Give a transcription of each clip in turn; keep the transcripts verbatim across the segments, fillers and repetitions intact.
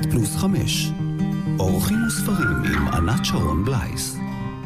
פלוס חמש. אורחים וספרים עם ענת שרון בלייס.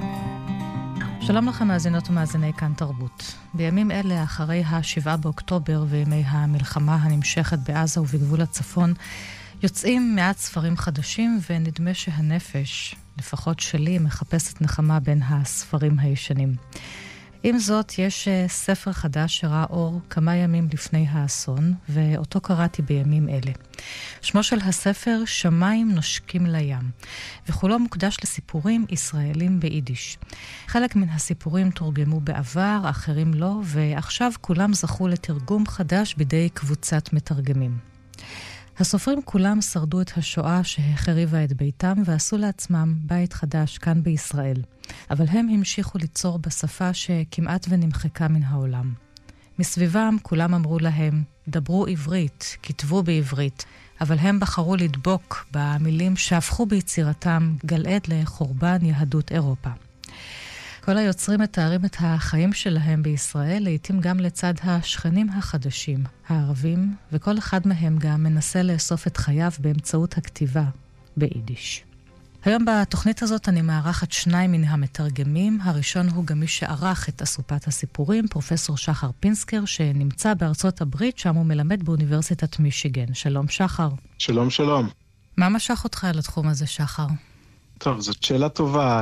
שלום לכם מאזינות ומאזיני כאן תרבות. בימים אלה, אחרי השבעה באוקטובר וימי המלחמה הנמשכת בעזה ובגבול הצפון, יוצאים מעט ספרים חדשים, ונדמה שהנפש, לפחות שלי, מחפשת נחמה בין הספרים הישנים. עם זאת, יש ספר חדש שראה אור כמה ימים לפני האסון, ואותו קראתי בימים אלה. שמו של הספר שמיים נושקים לים, וכולו מוקדש לסיפורים ישראלים ביידיש. חלק מן הסיפורים תורגמו בעבר, אחרים לא, ועכשיו כולם זכו לתרגום חדש בידי קבוצת מתרגמים. הסופרים כולם שרדו את השואה שהחריבה את ביתם ועשו לעצמם בית חדש כאן בישראל. אבל הם המשיכו ליצור בשפה שכמעט ונמחקה מן העולם. מסביבם כולם אמרו להם, דברו עברית, כתבו בעברית, אבל הם בחרו לדבוק במילים שהפכו ביצירתם גלעד לחורבן יהדות אירופה. כל היוצרים מתארים את החיים שלהם בישראל, לעתים גם לצד השכנים החדשים, הערבים, וכל אחד מהם גם מנסה לאסוף את חייו באמצעות הכתיבה ביידיש. היום בתוכנית הזאת אני מארחת שניים מן המתרגמים. הראשון הוא גם מי שערך את אסופת הסיפורים, פרופסור שחר פינסקר, שנמצא בארצות הברית, שם הוא מלמד באוניברסיטת מישיגן. שלום שחר. שלום שלום. מה משך אותך לתחום הזה, שחר? טוב, זאת שאלה טובה.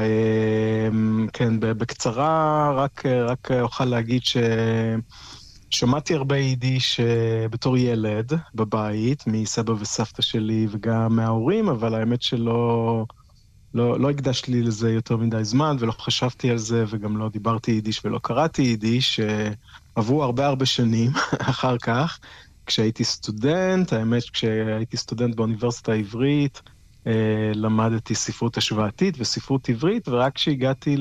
כן, בקצרה רק, רק אוכל להגיד ששמעתי הרבה יידיש בתור ילד בבית, מסבא וסבתא שלי וגם מההורים, אבל האמת שלא לא, לא הקדשתי לי לזה יותר מדי זמן, ולא חשבתי על זה, וגם לא דיברתי יידיש ולא קראתי יידיש. עברו הרבה הרבה שנים אחר כך, כשהייתי סטודנט, האמת כשהייתי סטודנט באוניברסיטה העברית, למדתי ספרות השוואתית וספרות עברית, ורק כשהגעתי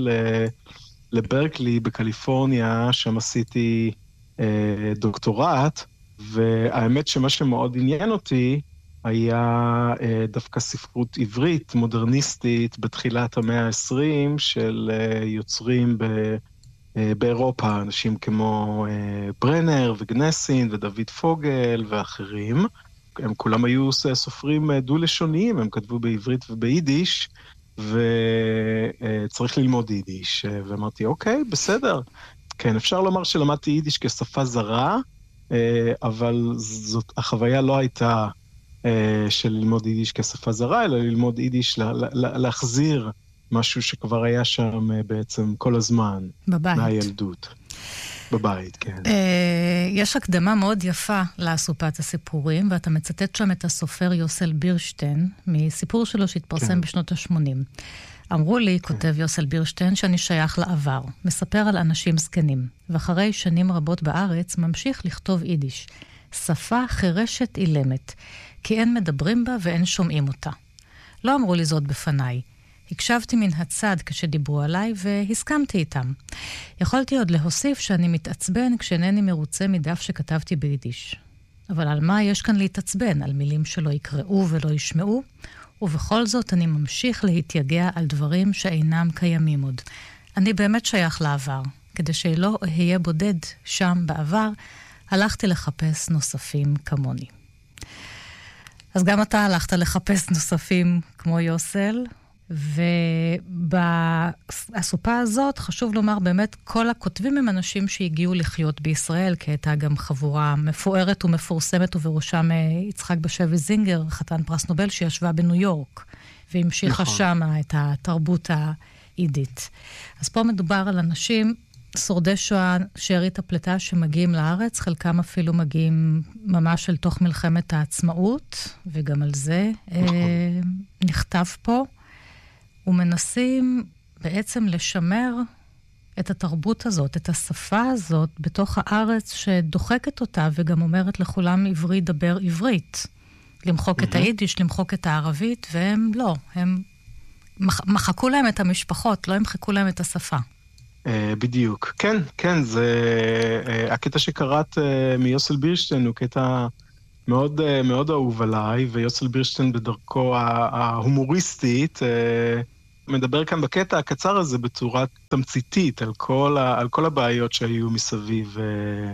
לברקלי בקליפורניה, שם עשיתי דוקטורט, והאמת שמה שמאוד עניין אותי היה דווקא ספרות עברית מודרניסטית בתחילת המאה ה-עשרים של יוצרים באירופה, אנשים כמו ברנר וגנסין ודוד פוגל ואחרים. הם כולם היו סופרים דו-לשוניים, הם כתבו בעברית וביידיש, וצריך ללמוד יידיש. ואמרתי, אוקיי, בסדר. כן, אפשר לומר שלמדתי יידיש כשפה זרה, אבל זאת, החוויה לא הייתה של ללמוד יידיש כשפה זרה, אלא ללמוד יידיש, להחזיר משהו שכבר היה שם בעצם כל הזמן. בבית. מהילדות. בבית, כן. יש הקדמה מאוד יפה לאסופת הסיפורים, ואתה מצטט שם את הסופר יוסל בירשטיין, מסיפור שלו שהתפרסם בשנות ה-שמונים. אמרו לי, כותב יוסל בירשטיין, שאני שייך לעבר, מספר על אנשים זקנים, ואחרי שנים רבות בארץ ממשיך לכתוב יידיש. שפה חירשת אילמת, כי אין מדברים בה ואין שומעים אותה. לא אמרו לי זאת בפניי. הקשבתי מן הצד כשדיברו עליי והסכמתי איתם. יכולתי עוד להוסיף שאני מתעצבן כשאינני מרוצה מדף שכתבתי ביידיש. אבל על מה יש כאן להתעצבן? על מילים שלא יקראו ולא ישמעו? ובכל זאת אני ממשיך להתייגע על דברים שאינם קיימים עוד. אני באמת שייך לעבר. כדי שלא אהיה בודד שם בעבר, הלכתי לחפש נוספים כמוני. אז גם אתה הלכת לחפש נוספים כמו יוסל, ובאסופה הזאת חשוב לומר באמת כל הכותבים הם אנשים שהגיעו לחיות בישראל, כי הייתה גם חבורה מפוארת ומפורסמת, ובראשם יצחק בשבי זינגר, חתן פרס נובל שישבה בניו יורק, והמשיכה נכון. שם את התרבות האידית. אז פה מדובר על אנשים, שורדי שואה, שארית הפלטה שמגיעים לארץ, חלקם אפילו מגיעים ממש אל תוך מלחמת העצמאות, וגם על זה נכון. אה, נכתב פה. ומנסים בעצם לשמר את התרבות הזאת, את השפה הזאת, בתוך הארץ שדוחקת אותה, וגם אומרת לכולם עברית, דבר עברית. למחוק mm-hmm. את היידיש, למחוק את הערבית, והם לא, הם מחקו להם את המשפחות, לא ימחקו להם את השפה. בדיוק. כן, כן, זה הקטע שקראת מיוסל בירשטיין, הוא קטע מאוד, מאוד אהוב עליי, ויוסל בירשטיין בדרכו ההומוריסטית, מדבר כאן בקטע הקצר הזה בצורה תמציתית על כל, ה, על כל הבעיות שהיו מסביב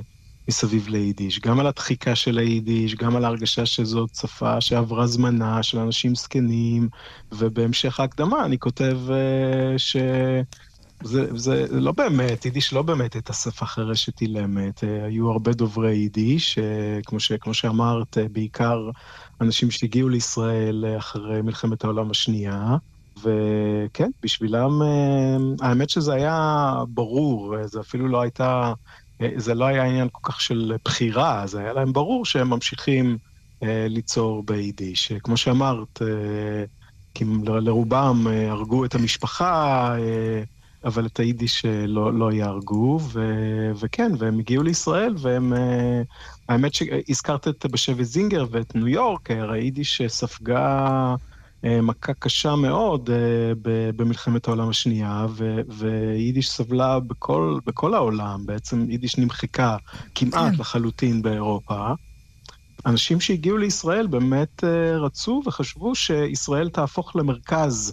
מסביב ליידיש, גם על הדחיקה של היידיש, גם על ההרגשה שזאת שפה שעברה זמנה של אנשים זקנים, ובהמשך ההקדמה אני כותב ש... זה, זה לא באמת, יידיש לא באמת הייתה שפה חירשת אילמת, היו הרבה דוברי יידיש, כמו, ש, כמו שאמרת, בעיקר אנשים שהגיעו לישראל אחרי מלחמת העולם השנייה, וכן, בשבילם, האמת שזה היה ברור, זה אפילו לא הייתה, זה לא היה עניין כל כך של בחירה, זה היה להם ברור שהם ממשיכים ליצור ביידיש. כמו שאמרת, כי לרובם הרגו את המשפחה, אבל את היידיש לא, לא יהרגו, ו, וכן, והם הגיעו לישראל, והם, האמת שהזכרת את בשבי זינגר ואת ניו יורק, היידיש ספגה מכה קשה מאוד במלחמת העולם השנייה, ו, ויידיש סבלה בכל, בכל העולם, בעצם יידיש נמחקה כמעט לחלוטין באירופה. אנשים שהגיעו לישראל באמת רצו וחשבו שישראל תהפוך למרכז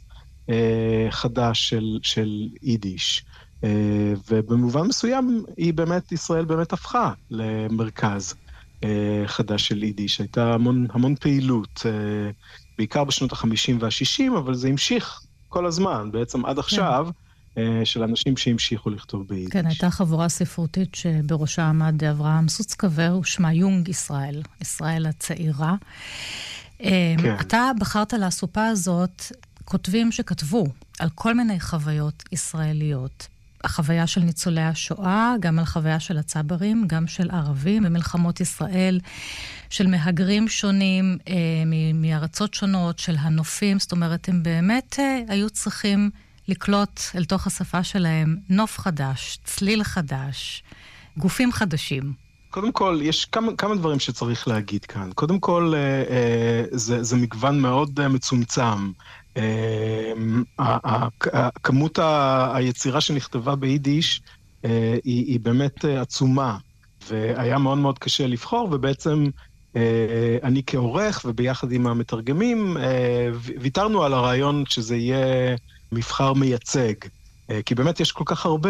חדש של, של יידיש. ובמובן מסוים היא באמת, ישראל באמת הפכה למרכז חדש של יידיש. הייתה המון, המון פעילות, בעיקר בשנות ה-חמישים וה-שישים, אבל זה המשיך כל הזמן, בעצם עד עכשיו, של אנשים שהמשיכו לכתוב ביידיש. כן, הייתה חבורה ספרותית שבראשה עמד אברהם סוצקבר, ושמה יונג ישראל, ישראל הצעירה. כן. אתה בחרת לאסופה הזאת כותבים שכתבו על כל מיני חוויות ישראליות. החוויה של ניצולי השואה, גם על חוויה של הצברים, גם של ערבים במלחמות ישראל, של מהגרים שונים אה, מארצות שונות, של הנופים. זאת אומרת, הם באמת אה, היו צריכים לקלוט אל תוך השפה שלהם נוף חדש, צליל חדש, גופים חדשים. קודם כל, יש כמה, כמה דברים שצריך להגיד כאן. קודם כל, אה, אה, זה, זה מגוון מאוד אה, מצומצם. כמות היצירה שנכתבה ביידיש היא, היא באמת עצומה, והיה מאוד מאוד קשה לבחור, ובעצם אני כעורך וביחד עם המתרגמים ויתרנו על הרעיון שזה יהיה מבחר מייצג, כי באמת יש כל כך הרבה,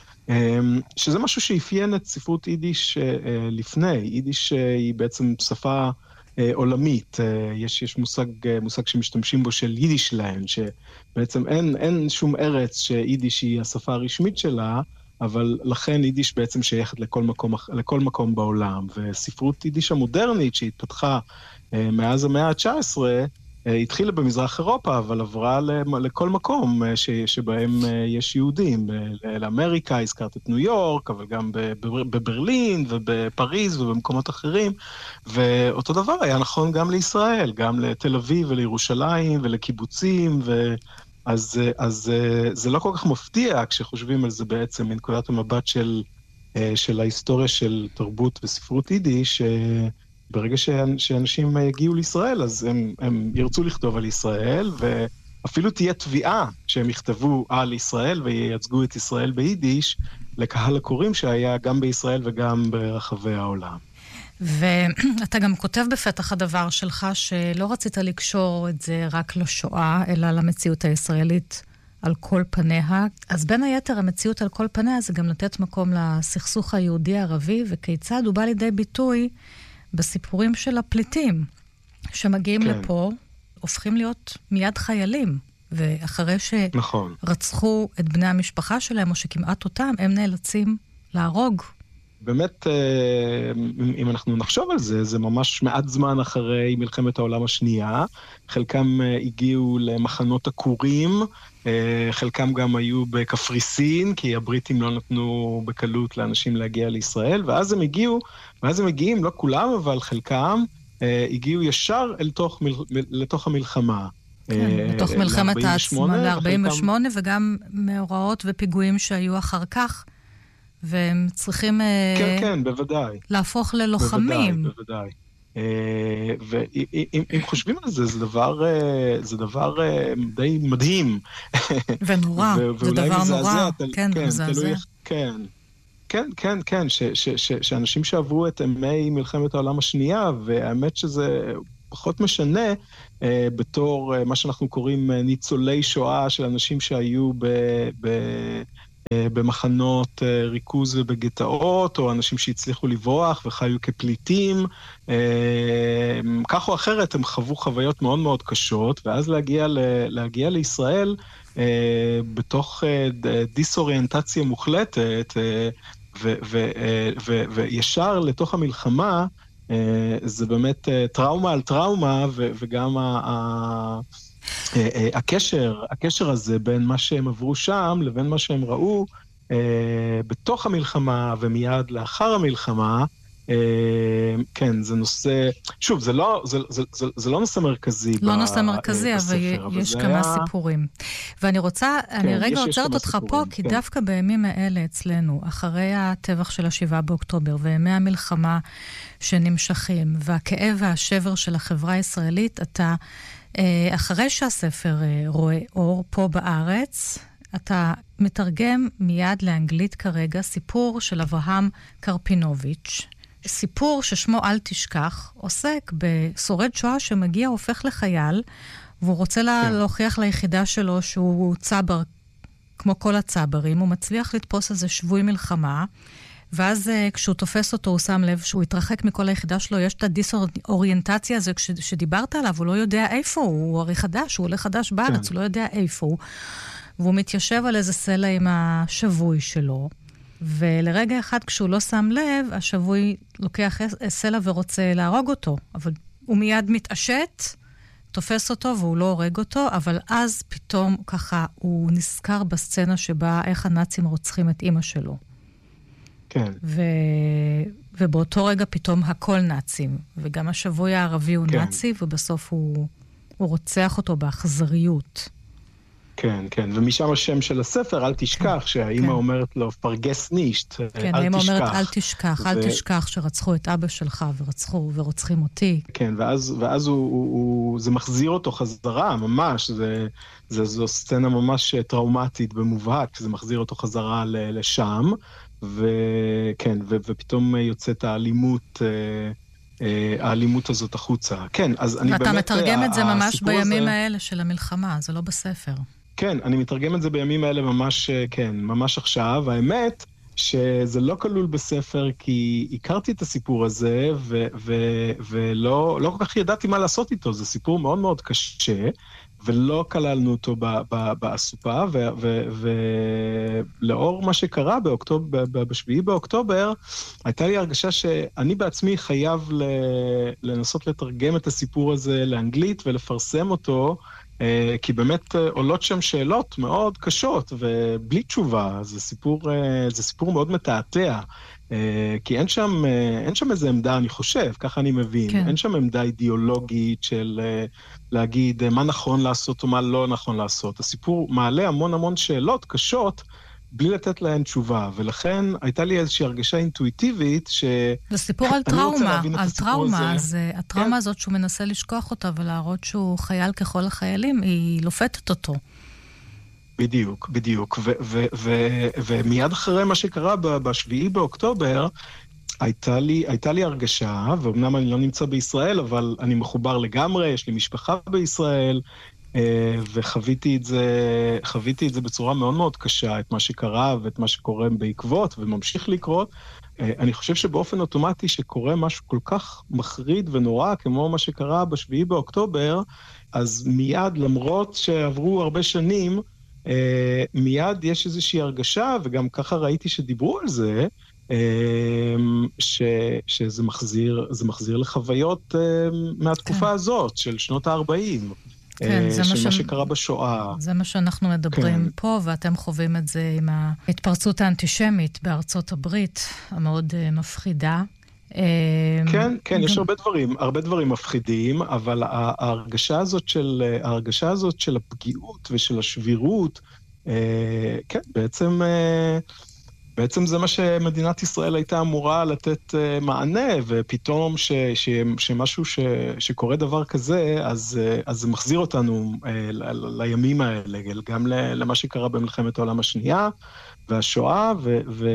שזה משהו שאפיין את ספרות יידיש לפני. יידיש היא בעצם שפה עולמית, יש, יש מושג, מושג שמשתמשים בו של יידישלנד, שבעצם אין, אין שום ארץ שיידיש היא השפה הרשמית שלה, אבל לכן יידיש בעצם שייכת לכל מקום, לכל מקום בעולם. וספרות יידיש המודרנית שהתפתחה מאז המאה ה-תשע עשרה, התחילה במזרח אירופה, אבל עברה לכל מקום ש, שבהם יש יהודים. לאמריקה, הזכרת את ניו יורק, אבל גם בברלין ובפריז ובמקומות אחרים. ואותו דבר היה נכון גם לישראל, גם לתל אביב ולירושלים ולקיבוצים. ו... אז, אז זה לא כל כך מפתיע כשחושבים על זה בעצם מנקודת המבט של, של ההיסטוריה של תרבות וספרות יידיש, ברגע שאנשים יגיעו לישראל, אז הם, הם ירצו לכתוב על ישראל, ואפילו תהיה תביעה שהם יכתבו על ישראל וייצגו את ישראל ביידיש לקהל הקוראים שהיה גם בישראל וגם ברחבי העולם. ואתה גם כותב בפתח הדבר שלך שלא רצית לקשור את זה רק לשואה, אלא למציאות הישראלית על כל פניה. אז בין היתר המציאות על כל פניה זה גם לתת מקום לסכסוך היהודי-ערבי, וכיצד הוא בא לידי ביטוי בסיפורים של הפליטים, שמגיעים כן. לפה, הופכים להיות מיד חיילים, ואחרי שרצחו את בני המשפחה שלהם, או שכמעט אותם, הם נאלצים להרוג. באמת, אם אנחנו נחשוב על זה, זה ממש מעט זמן אחרי מלחמת העולם השנייה. חלקם הגיעו למחנות עקורים, חלקם גם היו בקפריסין, כי הבריטים לא נתנו בקלות לאנשים להגיע לישראל, ואז הם הגיעו, ואז הם מגיעים, לא כולם, אבל חלקם הגיעו ישר אל תוך, לתוך המלחמה. כן, לתוך מלחמת העצמה, ל-ארבעים ושמונה, וגם מאורעות ופיגועים שהיו אחר כך, והם צריכים כן, כן, בוודאי. להפוך ללוחמים. בוודאי, בוודאי. ואם חושבים על זה, זה דבר, זה דבר די מדהים. ונורא, זה דבר נורא. כן, מזעזע. כן, כן, כן, כן, שאנשים שעברו את ימי מלחמת העולם השנייה, והאמת שזה פחות משנה, בתור מה שאנחנו קוראים ניצולי שואה של אנשים שהיו ב... במחנות ריכוז ובגטאות, או אנשים שהצליחו לברוח וחיו כפליטים. כך או אחרת הם חוו חוויות מאוד מאוד קשות, ואז להגיע, להגיע לישראל בתוך דיסאוריינטציה מוחלטת, ו- ו- ו- וישר לתוך המלחמה, זה באמת טראומה על טראומה, ו- וגם ה- ה- הקשר, הקשר הזה בין מה שהם עברו שם לבין מה שהם ראו בתוך המלחמה ומיד לאחר המלחמה, כן, זה נושא, שוב, זה לא, זה, זה, זה, זה לא נושא מרכזי לא ב- נושא מרכזי, בספר, אבל יש זה כמה היה... סיפורים. ואני רוצה, כן, אני רגע יש, עוצרת יש אותך סיפורים, פה, כי כן. דווקא בימים האלה אצלנו, אחרי הטבח של השבעה באוקטובר, וימי המלחמה שנמשכים, והכאב והשבר של החברה הישראלית, אתה, אחרי שהספר רואה אור פה בארץ, אתה מתרגם מיד לאנגלית כרגע סיפור של אברהם קרפינוביץ', סיפור ששמו אל תשכח, עוסק בשורד שואה שמגיע, הופך לחייל, והוא רוצה כן. להוכיח ליחידה שלו שהוא צבר, כמו כל הצברים, הוא מצליח לתפוס איזה שבוי מלחמה, ואז כשהוא תופס אותו, הוא שם לב שהוא התרחק מכל היחידה שלו, יש את הדיסאוריינטציה הזו שדיברת עליו, הוא לא יודע איפה הוא, הוא הרי חדש, הוא עולה חדש בארץ, כן. הוא לא יודע איפה הוא, והוא מתיישב על איזה סלע עם השבוי שלו, ולרגע אחד כשהוא לא שם לב, השבוי לוקח סלע ורוצה להרוג אותו, אבל הוא מיד מתעשת, תופס אותו והוא לא הורג אותו, אבל אז פתאום ככה הוא נזכר בסצנה שבה איך הנאצים רוצחים את אמא שלו. כן. ו... ובאותו רגע פתאום הכל נאצים, וגם השבוי הערבי הוא כן. נאצי, ובסוף הוא, הוא רוצח אותו באכזריות. כן, כן, ומשם השם של הספר, אל תשכח, כן, שהאימא כן. אומרת לו, פרגס נישט, כן, האימא אומרת, אל תשכח, ו... אל תשכח שרצחו את אבא שלך, ורצחו, ורוצחים אותי. כן, ואז, ואז הוא, הוא, הוא, זה מחזיר אותו חזרה, ממש, זה, זה, זו סצנה ממש טראומטית במובהק, זה מחזיר אותו חזרה לשם, וכן, ו, ופתאום יוצאת האלימות, האלימות הזאת החוצה. כן, אז אני באמת... ואתה מתרגם את זה ממש בימים האלה של המלחמה, זה לא בספר. כן, אני מתרגם את זה בימים האלה ממש, כן, ממש עכשיו. האמת שזה לא כלול בספר, כי הכרתי את הסיפור הזה, ו- ו- ולא לא כל כך ידעתי מה לעשות איתו. זה סיפור מאוד מאוד קשה, ולא כללנו אותו ב- ב- באסופה, ו- ו- ולאור מה שקרה באוקטובר, בשביעי באוקטובר, הייתה לי הרגשה שאני בעצמי חייב לנסות לתרגם את הסיפור הזה לאנגלית ולפרסם אותו, כי באמת עולות שם שאלות מאוד קשות ובלי תשובה. זה סיפור, זה סיפור מאוד מתעתע, כי אין שם, אין שם איזה עמדה, אני חושב, ככה אני מבין. כן. אין שם עמדה אידיאולוגית של להגיד מה נכון לעשות ומה לא נכון לעשות. הסיפור מעלה המון המון שאלות קשות, בלי לתת להן תשובה, ולכן הייתה לי איזושהי הרגשה אינטואיטיבית ש... זה סיפור על טראומה, על טראומה, אז הטראומה הזאת שהוא מנסה לשכוח אותה ולהראות שהוא חייל ככל החיילים, היא לופתת אותו. בדיוק, בדיוק, ומיד אחרי מה שקרה בשביעי באוקטובר, הייתה לי, הייתה לי הרגשה, ואומנם אני לא נמצא בישראל, אבל אני מחובר לגמרי, יש לי משפחה בישראל, וחוויתי את זה, חוויתי את זה בצורה מאוד מאוד קשה, את מה שקרה ואת מה שקורה בעקבות וממשיך לקרות. אני חושב שבאופן אוטומטי שקורה משהו כל כך מחריד ונורא, כמו מה שקרה בשביעי באוקטובר, אז מיד, למרות שעברו הרבה שנים, מיד יש איזושהי הרגשה, וגם ככה ראיתי שדיברו על זה, ש, שזה מחזיר, זה מחזיר לחוויות מהתקופה כן. הזאת, של שנות ה-ארבעים. כן, זה של מה, מה ש... שקרה בשואה. זה מה שאנחנו מדברים כן. פה, ואתם חווים את זה עם ההתפרצות האנטישמית בארצות הברית, המאוד uh, מפחידה. כן, כן, יש הרבה דברים, הרבה דברים מפחידים, אבל ההרגשה הזאת של, ההרגשה הזאת של הפגיעות ושל השבירות, כן, בעצם... בעצם זה מה שמדינת ישראל הייתה אמורה לתת מענה, ופתאום ש, ש, שמשהו ש, שקורה דבר כזה, אז, אז זה מחזיר אותנו ל, ל, לימים האלה, גם למה שקרה במלחמת העולם השנייה, והשואה, ו, ו,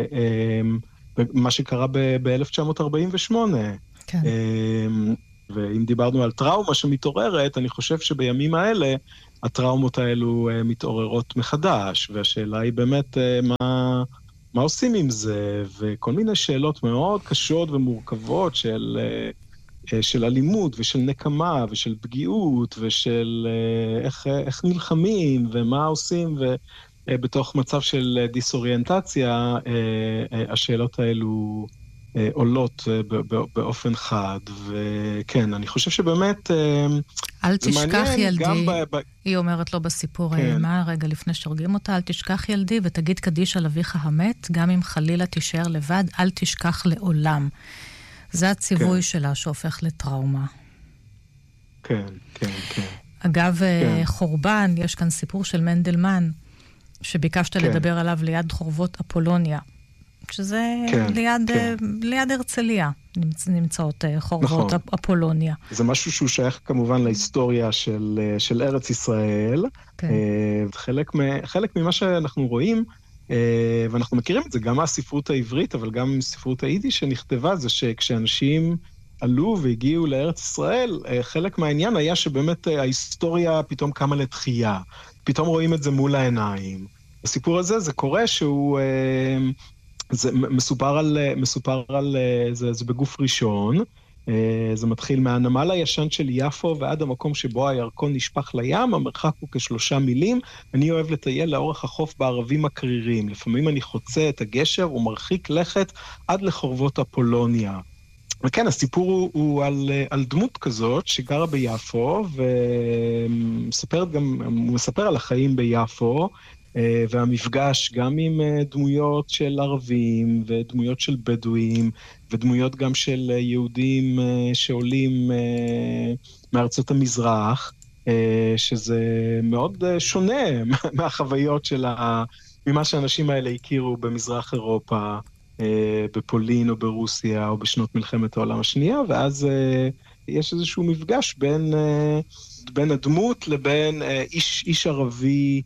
ומה שקרה ב-אלף תשע מאות ארבעים ושמונה. כן. ואם דיברנו על טראומה שמתעוררת, אני חושב שבימים האלה, הטראומות האלו מתעוררות מחדש, והשאלה היא באמת מה, מה עושים עם זה, וכל מיני שאלות מאוד קשות ומורכבות של, של אלימות ושל נקמה ושל פגיעות ושל איך, איך נלחמים ומה עושים, ובתוך מצב של דיסאוריינטציה השאלות האלו עולות באופן חד, וכן, אני חושב שבאמת אל תשכח ילדי, ב... היא אומרת לו בסיפור האימה, רגע לפני שרגים אותה, אל תשכח ילדי ותגיד קדיש על אביך המת, גם אם חלילה תישאר לבד, אל תשכח לעולם. זה הציווי כן. שלה שהופך לטראומה. כן, כן, כן. אגב, כן. חורבן, יש כאן סיפור של מנדלמן, שביקשת כן. לדבר עליו ליד חורבות אפולוניה. שזה כן, ליד, כן. ליד הרצליה נמצ, נמצאות חורבות נכון. אפולוניה. זה משהו שהוא שייך כמובן להיסטוריה של, של ארץ ישראל. כן. חלק, חלק ממה שאנחנו רואים, ואנחנו מכירים את זה גם מהספרות העברית, אבל גם מספרות היידיש שנכתבה, זה שכשאנשים עלו והגיעו לארץ ישראל, חלק מהעניין היה שבאמת ההיסטוריה פתאום קמה לתחייה. פתאום רואים את זה מול העיניים. הסיפור הזה, זה קורה שהוא... זה מסופר על, מסופר על, זה, זה בגוף ראשון, זה מתחיל מהנמל הישן של יפו ועד המקום שבו הירקון נשפך לים, המרחק הוא כשלושה מילים, אני אוהב לטייל לאורך החוף בערבים הקרירים, לפעמים אני חוצה את הגשר ומרחיק לכת עד לחורבות אפולוניה. וכן, הסיפור הוא, הוא על, על דמות כזאת שגרה ביפו, ומספר גם, הוא מספר על החיים ביפו, והמפגש גם עם דמויות של ערבים ודמויות של בדואים ודמויות גם של יהודים שעולים מארצות המזרח, שזה מאוד שונה מהחוויות של ה... ממה שהאנשים האלה הכירו במזרח אירופה, בפולין או ברוסיה או בשנות מלחמת העולם השנייה, ואז יש איזשהו מפגש בין, בין הדמות לבין איש, איש ערבי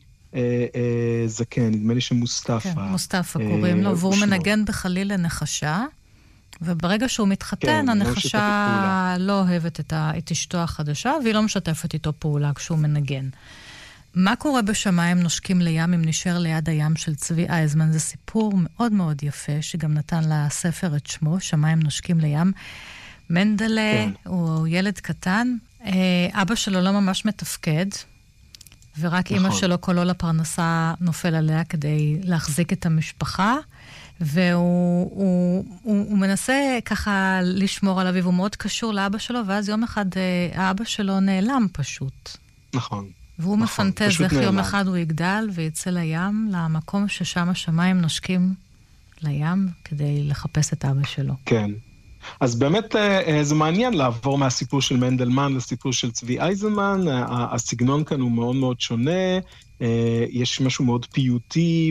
זקן, נדמה לי שמוסטפא. כן, מוסטפא קוראים לו, והוא מנגן בחליל לנחשה, וברגע שהוא מתחתן, הנחשה לא אוהבת את אשתו החדשה, והיא לא משתפת איתו פעולה כשהוא מנגן. מה קורה בשמיים נושקים לים אם נשאר ליד הים של צבי אייזמן? זה סיפור מאוד מאוד יפה, שגם נתן לספר את שמו, שמיים נושקים לים. מנדלה הוא ילד קטן, אבא שלו לא ממש מתפקד, ורק נכון. אמא שלו קולו לפרנסה נופל עליה כדי להחזיק את המשפחה, והוא הוא, הוא, הוא מנסה ככה לשמור על אביו, הוא מאוד קשור לאבא שלו, ואז יום אחד האבא שלו נעלם פשוט. נכון. והוא נכון, מפנטז איך יום אחד הוא יגדל ויצא לים, למקום ששם השמיים נושקים לים, כדי לחפש את אבא שלו. כן. אז באמת זה מעניין לעבור מהסיפור של מנדלמן לסיפור של צבי אייזנמן, הסגנון כאן הוא מאוד מאוד שונה, יש משהו מאוד פיוטי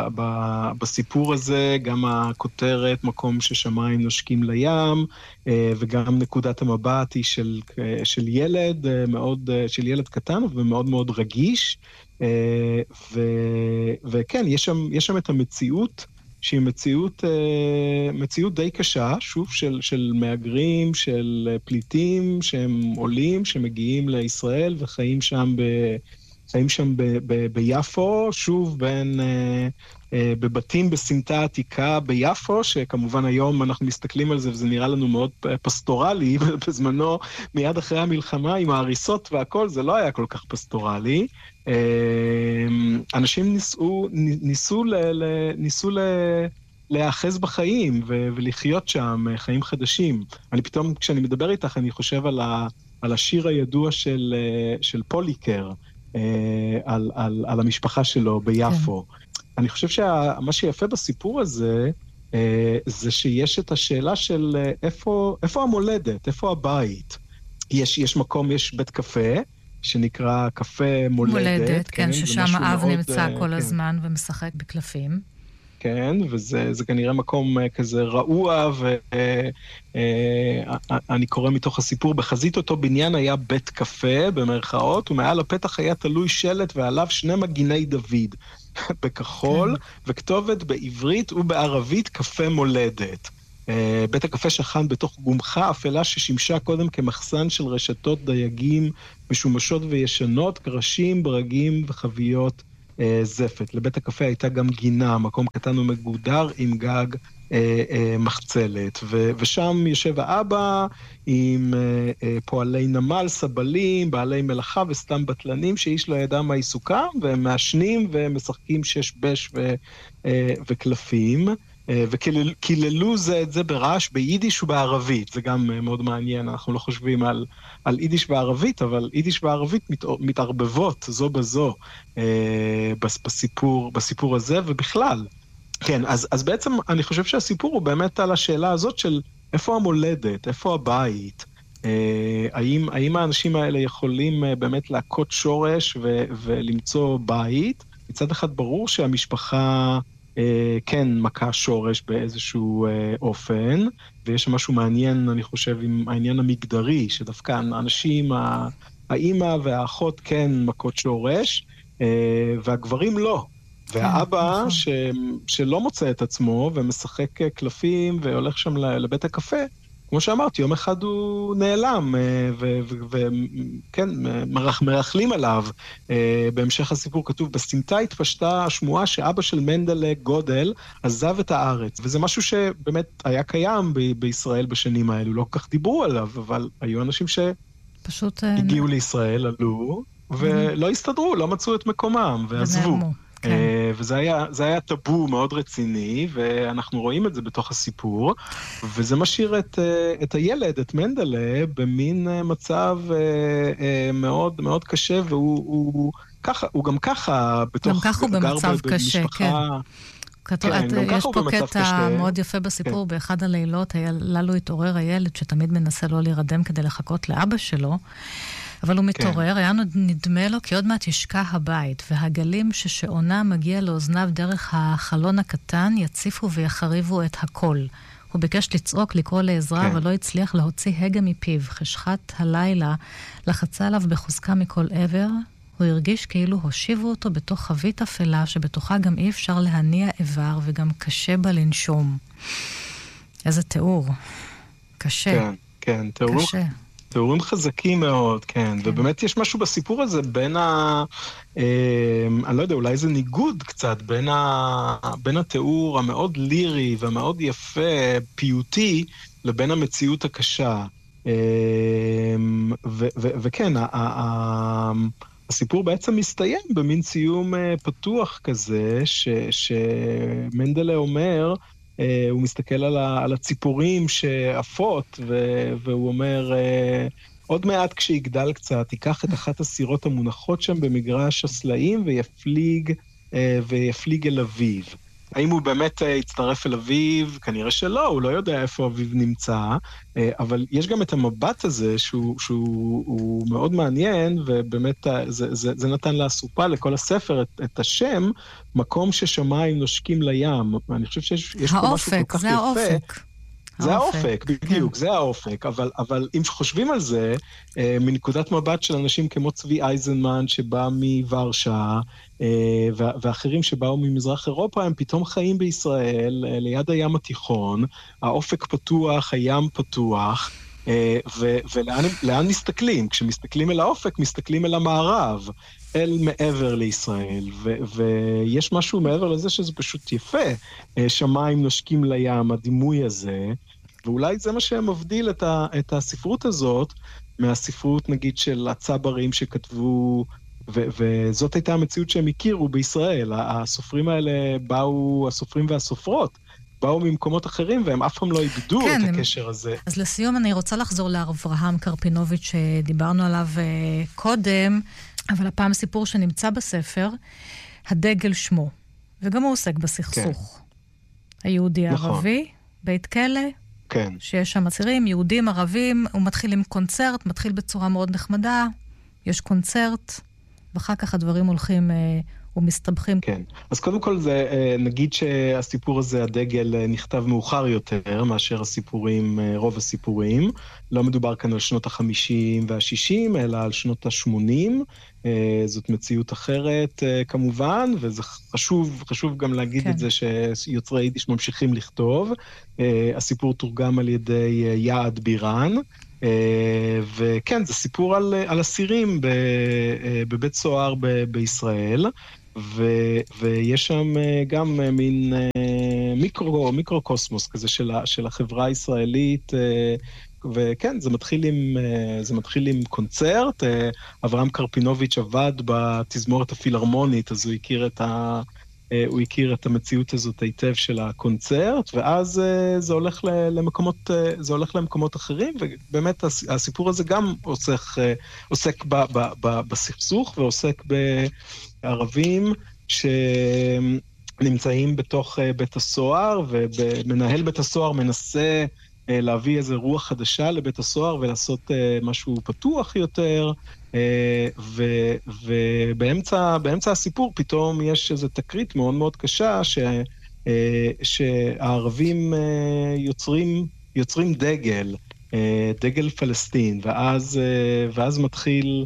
בסיפור הזה, גם הכותרת, מקום ששמיים נושקים לים, וגם נקודת המבט היא של, של ילד, מאוד, של ילד קטן ומאוד מאוד רגיש, ו, וכן, יש שם, יש שם את המציאות, שהיא מציאות, מציאות די קשה, שוב, של, של מהגרים, של פליטים, שהם עולים, שמגיעים לישראל וחיים שם, ב, חיים שם ב, ב, ביפו, שוב, בין, בבתים בסמטה עתיקה ביפו, שכמובן היום אנחנו מסתכלים על זה, וזה נראה לנו מאוד פסטורלי, בזמנו, מיד אחרי המלחמה, עם ההריסות והכל, זה לא היה כל כך פסטורלי. אנשים ניסו, ניסו, ל, ל, ניסו ל, להאחז בחיים ו, ולחיות שם חיים חדשים. אני פתאום, כשאני מדבר איתך, אני חושב על, ה, על השיר הידוע של, של פוליקר, על, על, על המשפחה שלו ביפו. כן. אני חושב שמה שיפה בסיפור הזה, זה שיש את השאלה של איפה, איפה המולדת, איפה הבית. יש, יש מקום, יש בית קפה, שנקרא קפה מולדת. מולדת, כן, כן ששם האב נמצא כל כן. הזמן ומשחק בקלפים. כן, וזה זה כנראה מקום כזה רעוע, ואני קורא מתוך הסיפור, בחזית אותו בניין היה בית קפה, במרכאות, ומעל הפתח היה תלוי שלט, ועליו שני מגיני דוד, בכחול, כן. וכתובת בעברית ובערבית קפה מולדת. בית הקפה שכן בתוך גומחה אפלה ששימשה קודם כמחסן של רשתות דייגים משומשות וישנות, קרשים, ברגים וחביות זפת. לבית הקפה הייתה גם גינה, מקום קטן ומגודר עם גג אה, אה, מחצלת, ו, ושם יושב האבא עם אה, אה, פועלי נמל, סבלים, בעלי מלאכה וסתם בטלנים שאיש לא ידע מה עיסוקם, והם מעשנים ומשחקים שש בש ו, אה, וקלפים, אה, וקיללו זה את זה ברעש ביידיש ובערבית. זה גם אה, מאוד מעניין, אנחנו לא חושבים על, על יידיש וערבית, אבל יידיש וערבית מת, מתערבבות זו בזו אה, בסיפור, בסיפור הזה ובכלל. כן, אז, אז בעצם אני חושב שהסיפור הוא באמת על השאלה הזאת של איפה המולדת, איפה הבית, אה, האם, האם האנשים האלה יכולים אה, באמת להכות שורש ו, ולמצוא בית. מצד אחד ברור שהמשפחה אה, כן מכה שורש באיזשהו אה, אופן, ויש משהו מעניין, אני חושב, עם העניין המגדרי, שדווקא האנשים, האמא והאחות כן מכות שורש, אה, והגברים לא. והאבא ש... שלא מוצא את עצמו ומשחק קלפים והולך שם לבית הקפה, כמו שאמרתי, יום אחד הוא נעלם, וכן, מרחלים עליו. בהמשך הסיפור כתוב, בסמטה התפשטה השמועה שאבא של מנדלה גודל עזב את הארץ, וזה משהו שבאמת היה קיים ב- בישראל בשנים האלו, לא כל כך דיברו עליו, אבל היו אנשים פשוט שהגיעו לישראל, עלו, ולא הסתדרו, לא מצאו את מקומם, ועזבו. כן. וזה היה, זה היה טאבו מאוד רציני, ואנחנו רואים את זה בתוך הסיפור, וזה משאיר את, את הילד, את מנדלה, במין מצב מאוד, מאוד קשה, והוא הוא, ככה, הוא גם ככה בתוך... גם ככה הוא במצב קשה, כן. כן, יש פה קטע מאוד יפה בסיפור, כן. באחד הלילות, ללו התעורר הילד שתמיד מנסה לא להירדם כדי לחכות לאבא שלו, אבל הוא מתעורר, כן. היה נדמה לו כי עוד מעט ישקע הבית, והגלים ששעונה מגיע לאוזניו דרך החלון הקטן יציפו ויחריבו את הכל. הוא ביקש לצעוק, לקרוא לעזרה, כן. אבל לא הצליח להוציא הגה מפיו. חשכת הלילה לחצה עליו בחוזקה מכל עבר, הוא הרגיש כאילו הושיבו אותו בתוך חבית אפלה, שבתוכה גם אי אפשר להניע איבר, וגם קשה בה לנשום. איזה תיאור. קשה. כן, כן, תיאור. קשה. תיאורים חזקים מאוד, כן, כן. ובאמת יש משהו בסיפור הזה בין ה... אה, אני לא יודע, אולי זה ניגוד קצת, בין, ה, בין התיאור המאוד לירי והמאוד יפה, פיוטי, לבין המציאות הקשה. אה, ו, ו, וכן, ה, ה, ה, הסיפור בעצם מסתיים במין סיום אה, פתוח כזה, ש, שמנדלה אומר... Uh, הוא מסתכל על, ה, על הציפורים שעפות, ו, והוא אומר, uh, עוד מעט כשיגדל קצת, ייקח את אחת הסירות המונחות שם במגרש הסלעים, ויפליג, uh, ויפליג אל אביו. האם הוא באמת uh, יצטרף אל אביו? כנראה שלא, הוא לא יודע איפה אביו נמצא, uh, אבל יש גם את המבט הזה שהוא, שהוא הוא מאוד מעניין, ובאמת uh, זה, זה, זה נתן לאסופה, לכל הספר, את, את השם, מקום ששמיים נושקים לים. אני חושב שיש יש פה משהו כל כך יפה. האופק, זה האופק, בדיוק, כן. זה האופק, אבל, אבל אם חושבים על זה, אה, מנקודת מבט של אנשים כמו צבי אייזנמן שבא מוורשה, אה, ואחרים שבאו ממזרח אירופה, הם פתאום חיים בישראל, אה, ליד הים התיכון, האופק פתוח, הים פתוח, אה, ו, ולאן לאן מסתכלים? כשמסתכלים אל האופק, מסתכלים אל המערב, אל מעבר לישראל, ו, ויש משהו מעבר לזה שזה פשוט יפה, אה, שמיים נושקים לים, הדימוי הזה, ואולי זה מה שמבדיל את, ה, את הספרות הזאת, מהספרות נגיד של הצברים שכתבו, ו, וזאת הייתה המציאות שהם הכירו בישראל, הסופרים האלה באו, הסופרים והסופרות, באו ממקומות אחרים, והם אף פעם לא איבדו כן, את הקשר הם... הזה. אז לסיום אני רוצה לחזור לאברהם קרפינוביץ' שדיברנו עליו uh, קודם, אבל הפעם סיפור שנמצא בספר, הדגל שמו, וגם הוא עוסק בסכסוך. כן. היהודי נכון. הערבי, בית כלא, כן. שיש שם עצירים, יהודים, ערבים, הוא מתחיל עם קונצרט, מתחיל בצורה מאוד נחמדה, יש קונצרט, ואחר כך הדברים הולכים uh, ומסתבכים. כן, אז קודם כל זה, נגיד שהסיפור הזה, הדגל, נכתב מאוחר יותר מאשר הסיפורים, רוב הסיפורים. לא מדובר כאן על שנות החמישים והשישים, אלא על שנות השמונים. זאת מציאות אחרת כמובן, וזה חשוב, חשוב גם להגיד כן. את זה שיוצרי יידיש ממשיכים לכתוב. הסיפור תורגם על ידי יעד בירן, וכן, זה סיפור על, על אסירים בבית סוהר ב- בישראל, ו- ויש שם גם מין מיקרו, מיקרו-קוסמוס כזה של, של החברה הישראלית, וכן, זה מתחיל עם, זה מתחיל עם קונצרט. אברהם קרפינוביץ' עבד בתזמורת הפילהרמונית, אז הוא הכיר את ה... הוא הכיר את המציאות הזאת היטב של הקונצרט, ואז זה הולך למקומות, זה הולך למקומות אחרים, ובאמת הסיפור הזה גם עוסק, עוסק ב, ב, ב, בסכסוך, ועוסק בערבים שנמצאים בתוך בית הסוהר, ומנהל בית הסוהר מנסה להביא איזו רוח חדשה לבית הסוהר, ולעשות משהו פתוח יותר, ו, ובאמצע, באמצע הסיפור פתאום יש איזו תקרית מאוד מאוד קשה, ש, שהערבים יוצרים, יוצרים דגל, דגל פלסטין, ואז, ואז מתחיל,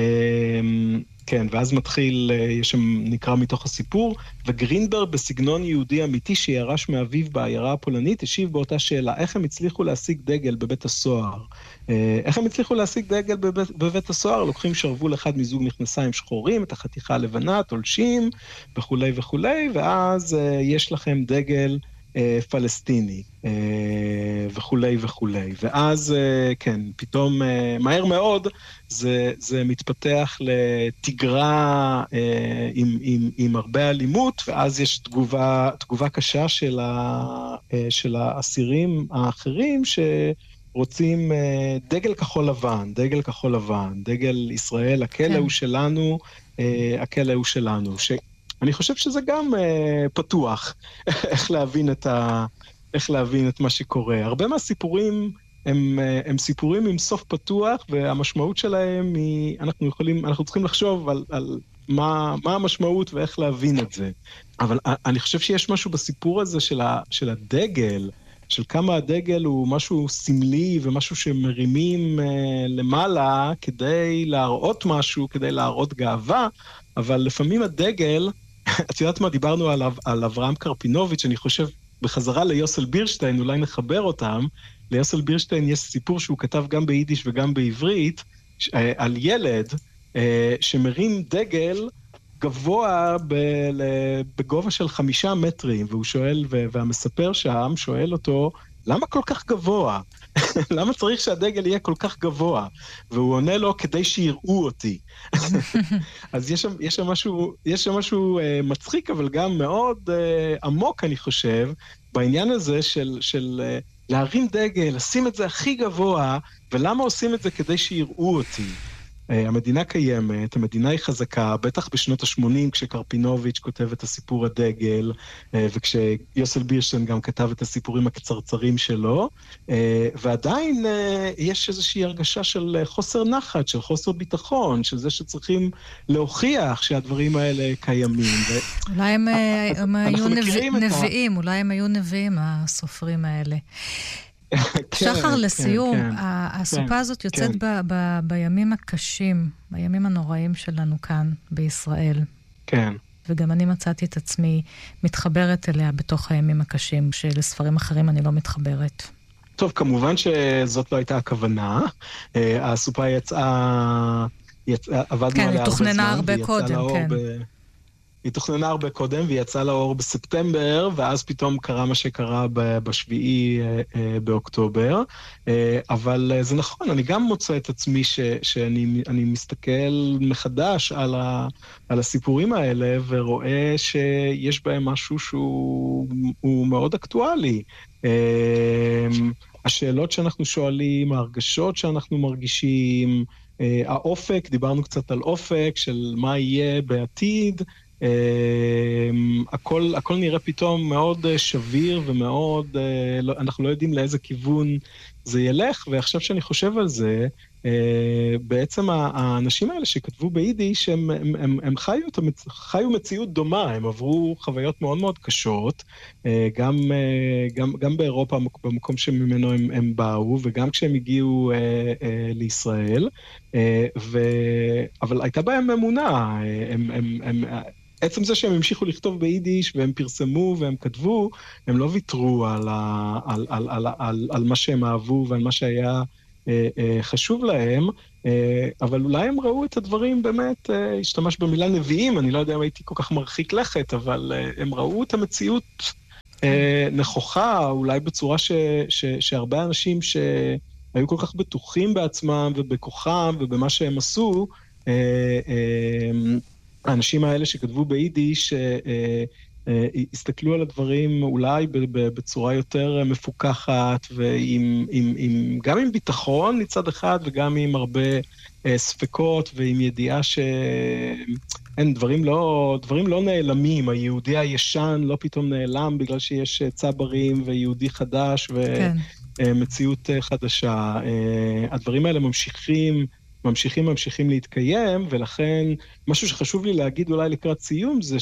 כן, ואז מתחיל, יש שם נקרא מתוך הסיפור, וגרינברג בסגנון יהודי אמיתי שירש מאביו בעיירה הפולנית, השיב באותה שאלה, איך הם הצליחו להשיג דגל בבית הסוהר? איך הם הצליחו להשיג דגל בבית, בבית הסוהר? לוקחים שרוול אחד מזוג מכנסיים שחורים, את החתיכה הלבנה, תולשים, וכו' וכו', ואז יש לכם דגל פלסטיני, וכו' וכו'. ואז, כן, פתאום, מהר מאוד, זה, זה מתפתח לתגרה עם, עם, עם הרבה אלימות, ואז יש תגובה, תגובה קשה של, ה, של האסירים האחרים, שרוצים דגל כחול לבן, דגל כחול לבן, דגל ישראל, הכלא הוא שלנו, הכלא הוא שלנו. ש... אני חושב שזה גם אה, פתוח, איך להבין את ה, איך להבין את מה שקורה. הרבה מהסיפורים הם, הם סיפורים עם סוף פתוח, והמשמעות שלהם היא, אנחנו יכולים, אנחנו צריכים לחשוב על, על מה, מה המשמעות ואיך להבין את זה. אבל אני חושב שיש משהו בסיפור הזה של, ה, של הדגל, של כמה הדגל הוא משהו סמלי ומשהו שמרימים אה, למעלה כדי להראות משהו, כדי להראות גאווה, אבל לפעמים הדגל, את יודעת מה, דיברנו על, על אברהם קרפינוביץ', אני חושב בחזרה ליוסל בירשטיין, אולי נחבר אותם, ליוסל בירשטיין יש סיפור שהוא כתב גם ביידיש וגם בעברית, על ילד שמרים דגל גבוה בגובה של חמישה מטרים, והוא שואל, והמספר שם שואל אותו, למה כל כך גבוה? למה צריך שהדגל יהיה כל כך גבוה? והוא עונה לו, כדי שיראו אותי. אז יש שם, יש שם משהו, יש שם משהו אה, מצחיק, אבל גם מאוד אה, עמוק, אני חושב, בעניין הזה של, של אה, להרים דגל, לשים את זה הכי גבוה, ולמה עושים את זה כדי שיראו אותי? המדינה קיימת, המדינה היא חזקה, בטח בשנות ה-שמונים כשקרפינוביץ' כותב את הסיפור הדגל, וכשיוסל בירשטיין גם כתב את הסיפורים הקצרצרים שלו, ועדיין יש איזושהי הרגשה של חוסר נחת, של חוסר ביטחון, של זה שצריכים להוכיח שהדברים האלה קיימים. אולי הם, הם היו נביאים, אולי הם היו נביאים, הסופרים האלה. שחר, לסיום, הסופה הזאת יוצאת בימים הקשים, בימים הנוראים שלנו כאן בישראל. כן. וגם אני מצאתי את עצמי מתחברת אליה בתוך הימים הקשים, שלספרים אחרים אני לא מתחברת. טוב, כמובן שזאת לא הייתה הכוונה. הסופה יצאה, עבדנו עליה הרבה זמן. כן, היא תוכננה הרבה קודם, כן. היא תוכננה הרבה קודם, והיא יצאה לאור בספטמבר, ואז פתאום קרה מה שקרה בשביעי באוקטובר. אבל זה נכון, אני גם מוצא את עצמי ש, שאני אני מסתכל מחדש על, ה, על הסיפורים האלה, ורואה שיש בהם משהו שהוא מאוד אקטואלי. השאלות שאנחנו שואלים, ההרגשות שאנחנו מרגישים, האופק, דיברנו קצת על אופק, של מה יהיה בעתיד, הכל, הכל נראה פתאום מאוד שביר ומאוד, אנחנו לא יודעים לאיזה כיוון זה ילך, ועכשיו שאני חושב על זה, בעצם האנשים האלה שכתבו ביידיש, הם, הם, הם, הם חיו, חיו מציאות דומה, הם עברו חוויות מאוד מאוד קשות, גם, גם, גם באירופה, במקום שממנו הם, הם באו, וגם כשהם הגיעו לישראל, ו... אבל הייתה בהם אמונה, הם, הם, הם, עצם זה שהם המשיכו לכתוב ביידיש, והם פרסמו והם כתבו, הם לא ויתרו על, ה, על, על, על, על, על מה שהם אהבו ועל מה שהיה אה, אה, חשוב להם, אה, אבל אולי הם ראו את הדברים באמת, אה, השתמש במילה נביאים, אני לא יודע אם הייתי כל כך מרחיק לכת, אבל אה, הם ראו את המציאות אה, נכוחה, אולי בצורה ש, ש, שהרבה אנשים שהיו כל כך בטוחים בעצמם ובכוחם ובמה שהם עשו, אה, אה, האנשים האלה שכתבו ביידיש, אה, אה, הסתכלו על הדברים אולי בצורה יותר מפוקחת, ועם, עם, עם, גם עם ביטחון מצד אחד, וגם עם הרבה אה, ספקות, ועם ידיעה שאין, דברים לא, דברים לא נעלמים. היהודי הישן לא פתאום נעלם בגלל שיש צברים ויהודי חדש ומציאות כן. חדשה. אה, הדברים האלה ממשיכים, ממשיכים, ממשיכים להתקיים, ולכן משהו שחשוב לי להגיד אולי לקראת סיום, זה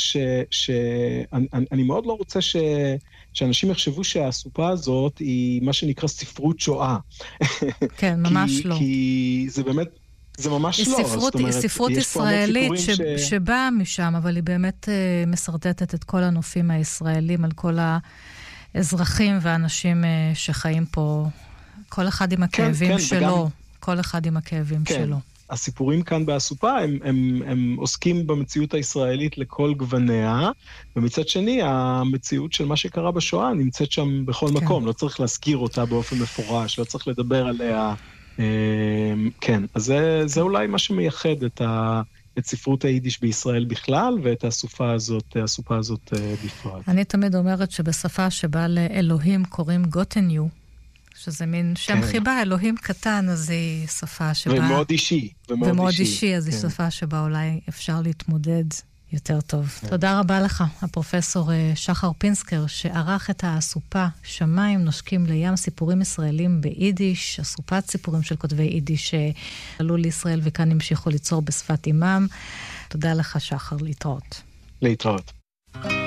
שאני מאוד לא רוצה ש, שאנשים יחשבו שהסופה הזאת היא מה שנקרא ספרות שואה. כן, ממש כי, לא. כי זה באמת, זה ממש היא לא. ספרות, אומרת, היא ספרות ישראלית ש... ש... שבאה משם, אבל היא באמת uh, מסרטטת את כל הנופים הישראלים, על כל האזרחים והאנשים uh, שחיים פה, כל אחד עם הכאבים כן, כן, שלו. וגם... כל אחד עם הכאבים כן. שלו. הסיפורים כאן באסופה, הם, הם, הם עוסקים במציאות הישראלית לכל גווניה, ומצד שני, המציאות של מה שקרה בשואה נמצאת שם בכל כן. מקום, לא צריך להזכיר אותה באופן מפורש, לא צריך לדבר עליה. כן, אז זה, זה אולי מה שמייחד את, ה, את ספרות היידיש בישראל בכלל, ואת הסופה הזאת, הסופה הזאת בפרט. אני תמיד אומרת שבשפה שבה לאלוהים קוראים גוטניו, שזה מין שם כן. חיבה, אלוהים קטן, אז היא שפה שבה... ומאוד אישי. ומאוד, ומאוד אישי, אישי, אז כן. היא שפה שבה אולי אפשר להתמודד יותר טוב. כן. תודה רבה לך, הפרופסור שחר פינסקר, שערך את הסופה שמיים נושקים לים, סיפורים ישראלים ביידיש, הסופת סיפורים של כותבי יידיש שעלו לישראל וכאן המשיכו ליצור בשפת אימם. תודה לך, שחר, להתראות. להתראות.